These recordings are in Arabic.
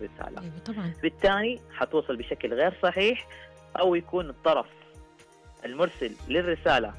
الرسالة. أيوة طبعا. بالتالي حتوصل بشكل غير صحيح، أو يكون الطرف المرسل للرسالة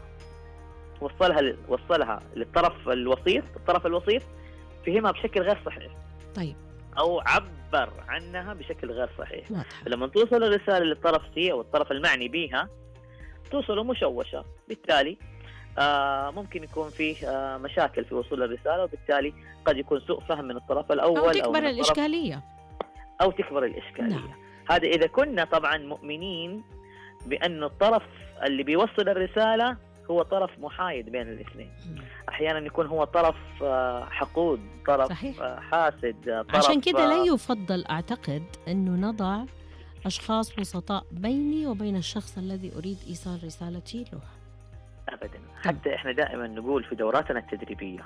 وصلها للطرف الوسيط، الطرف الوسيط فهمها بشكل غير صحيح. طيب. أو عبر عنها بشكل غير صحيح. واضح. لما توصل الرسالة للطرف سي أو الطرف المعني بها توصل مشوشة، بالتالي ممكن يكون فيه مشاكل في وصول الرسالة، وبالتالي قد يكون سوء فهم من الطرف الأول أو تكبر من الإشكالية. أو تكبر الإشكالية. نعم. هذا إذا كنا طبعا مؤمنين بأن الطرف اللي بيوصل الرسالة هو طرف محايد بين الاثنين. أحيانا يكون هو طرف حقود، طرف صحيح. حاسد، طرف عشان كده لا يفضل أعتقد أنه نضع أشخاص وسطاء بيني وبين الشخص الذي أريد إيصال رسالتي له. أبدا. حتى إحنا دائما نقول في دوراتنا التدريبية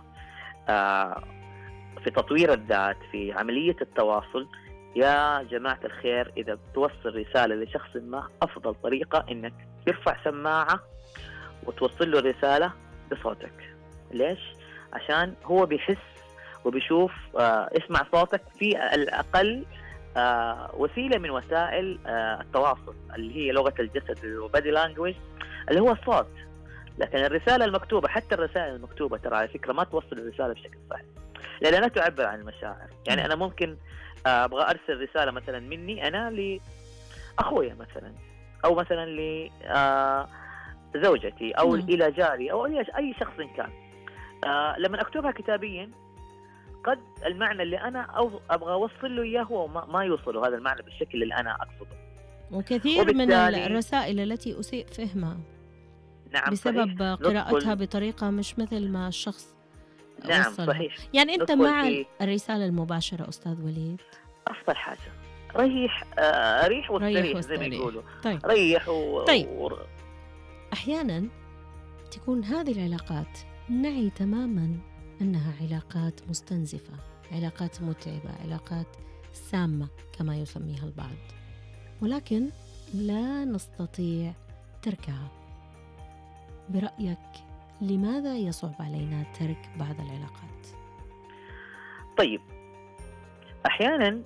في تطوير الذات، في عملية التواصل، يا جماعة الخير إذا بتوصل رسالة لشخص ما، أفضل طريقة إنك ترفع سماعة وتوصل له الرسالة بصوتك. ليش؟ عشان هو بيحس وبيشوف، اسمع صوتك في الأقل وسيلة من وسائل التواصل اللي هي لغة الجسد والبادي لانجويج اللي هو الصوت. لكن الرسالة المكتوبة، حتى الرسائل المكتوبة ترى على فكرة ما توصل الرسالة بشكل صحيح، لأنها لا تعبر عن المشاعر. يعني أنا ممكن أبغى أرسل رسالة مثلا مني أنا لأخويا مثلا، أو مثلا لزوجتي، أو إلى جاري، أو أي شخص كان. لما أكتبها كتابيا قد المعنى اللي أنا أبغى أوصل له إياه هو ما يوصله هذا المعنى بالشكل اللي أنا أقصده. وكثير من الرسائل التي أسيء فهمها نعم بسبب صحيح. قراءتها بطريقة مش مثل ما الشخص نعم وصلها. صحيح. يعني أنت مع الرسالة المباشرة أستاذ وليد؟ أفضل حاجة ريح واستريح زي ما يقولوا. طيب. ريح طيب. أحيانا تكون هذه العلاقات نعي تماما أنها علاقات مستنزفة، علاقات متعبة، علاقات سامة كما يسميها البعض، ولكن لا نستطيع تركها. برأيك لماذا يصعب علينا ترك بعض العلاقات؟ طيب، أحيانا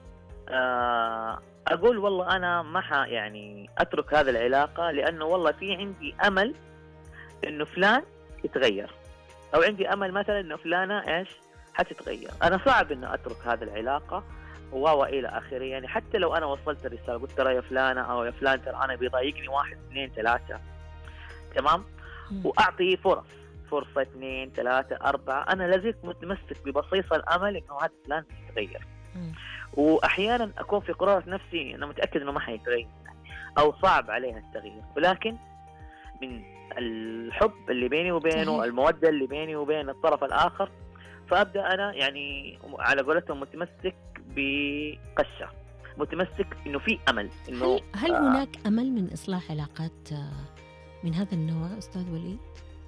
أقول والله أنا ما يعني أترك هذه العلاقة لأنه والله في عندي أمل إنه فلان يتغير، أو عندي أمل مثلا إنه فلانة إيش حتتغير. أنا صعب إنه أترك هذه العلاقة وإلى آخره. يعني حتى لو أنا وصلت الرسالة قلت ترى يا فلانة أو يا فلان ترى أنا بيضايقني 1 2 3، تمام، وأعطيه فرصة 2 3 4، أنا لازلت متمسك ببصيص الأمل إنه هذا فلان يتغير. وأحيانا أكون في قرارة نفسي أنا متأكد إنه ما حيتغير أو صعب عليها التغيير، ولكن من الحب اللي بيني وبينه، المودة اللي بيني وبين الطرف الآخر، فأبدأ أنا يعني على قولتهم متمسك بقشة، متمسك إنه في أمل. إنه هل هناك أمل من إصلاح علاقات من هذا النوع أستاذ وليد؟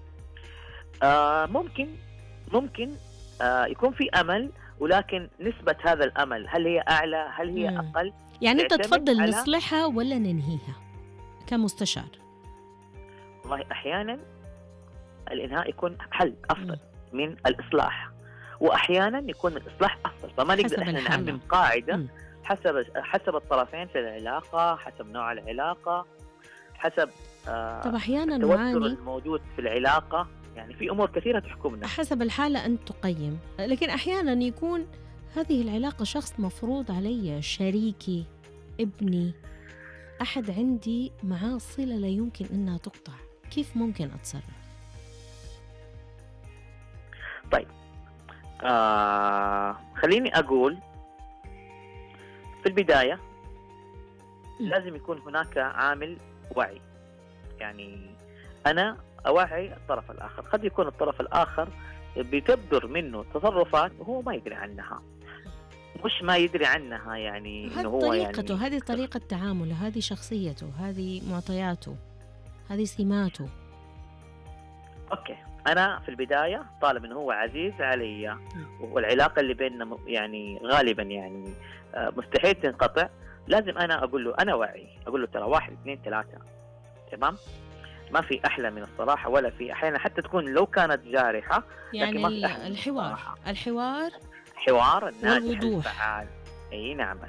ممكن يكون في أمل، ولكن نسبة هذا الأمل هل هي أعلى هل هي أقل؟ يعني أنت تفضل نصلحها ولا ننهيها كمستشار؟ والله أحيانا الإنهاء يكون حل أفضل من الإصلاح، وأحيانا يكون الإصلاح أفضل. فما نقدر إحنا نعمم قاعدة حسب الطرفين في العلاقة، حسب نوع العلاقة، حسب طب أحيانا التوتر الموجود في العلاقة. يعني في أمور كثيرة تحكمنا. حسب الحالة أنت تقيم. لكن أحيانا يكون هذه العلاقة شخص مفروض علي، شريكي، ابني، أحد عندي معاه صلة لا يمكن أنها تقطع. كيف ممكن أتصرف؟ طيب خليني أقول في البداية لازم يكون هناك عامل وعي. يعني أنا أوعي الطرف الآخر. قد يكون الطرف الآخر بتبدر منه تصرفات وهو ما يدري عنها، مش ما يدري عنها، يعني إنه هو طريقته، يعني هذه طريقة تعامله، هذه شخصيته، هذه معطياته، هذه سماته. أوكي، أنا في البداية طالما إنه هو عزيز علي والعلاقة اللي بيننا يعني غالبا يعني مستحيل تنقطع، لازم أنا أقول له أنا وعي، أقول له ترى 1 2 3، تمام. ما في أحلى من الصراحة، ولا في أحيانا حتى تكون لو كانت جارحة، يعني لكن ما في الحوار حوار الناجح والوضوح. الفعال. أي نعم.